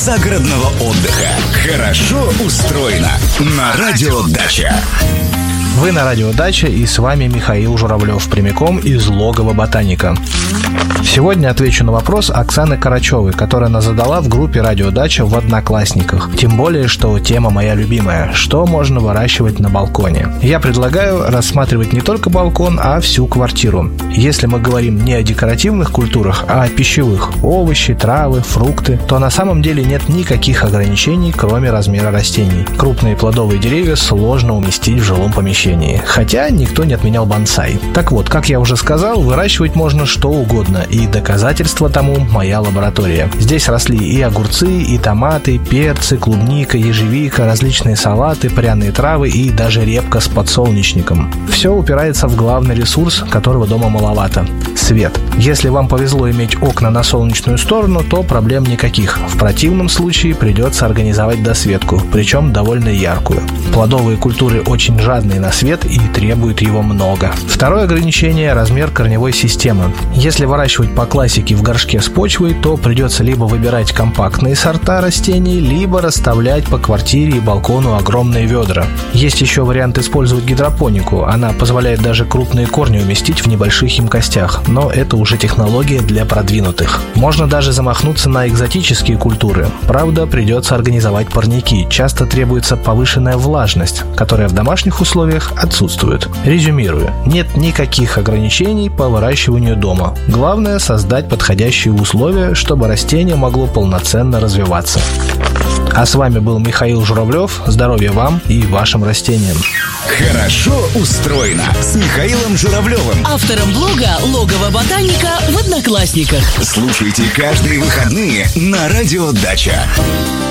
загородного отдыха. Хорошо устроено на Радио Дача. Вы на Радио Дача, и с вами Михаил Журавлев, прямиком из логова ботаника. Сегодня отвечу на вопрос Оксаны Карачевой, которую она задала в группе Радио Дача в Одноклассниках. Тем более, что тема моя любимая. Что можно выращивать на балконе? Я предлагаю рассматривать не только балкон, а всю квартиру. Если мы говорим не о декоративных культурах, а о пищевых – овощи, травы, фрукты – то на самом деле нет никаких ограничений, кроме размера растений. Крупные плодовые деревья сложно уместить в жилом помещении. Хотя никто не отменял бонсай. Так вот, как я уже сказал, выращивать можно что угодно, и доказательство тому моя лаборатория. Здесь росли и огурцы, и томаты, перцы, клубника, ежевика, различные салаты, пряные травы и даже репка с подсолнечником. Все упирается в главный ресурс, которого дома маловато – свет. Если вам повезло иметь окна на солнечную сторону, то проблем никаких. В противном случае придется организовать досветку, причем довольно яркую. Плодовые культуры очень жадные на свет и требуют его много. Второе ограничение – размер корневой системы. Если выращивать по классике в горшке с почвой, то придется либо выбирать компактные сорта растений, либо расставлять по квартире и балкону огромные ведра. Есть еще вариант использовать гидропонику. Она позволяет даже крупные корни уместить в небольших емкостях, но это уже технология для продвинутых. Можно даже замахнуться на экзотические культуры. Правда, придется организовать парники. Часто требуется повышенная влажность, которая в домашних условиях отсутствует. Резюмирую, нет никаких ограничений по выращиванию дома. Главное – создать подходящие условия, чтобы растение могло полноценно развиваться. А с вами был Михаил Журавлев. Здоровья вам и вашим растениям. Хорошо устроено с Михаилом Журавлевым, автором блога «Логово ботаника» в Одноклассниках. Слушайте каждые выходные на Радио Дача.